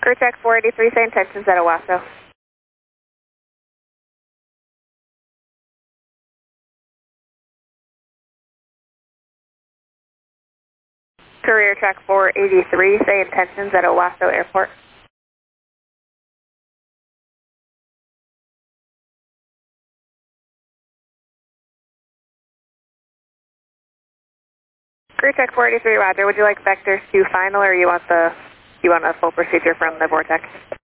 Crew check 483, say intentions at Owasso. Career track 483, say intentions at Owasso Airport. Career check 483, roger. Would you like vectors to final or you want a full procedure from the vortex?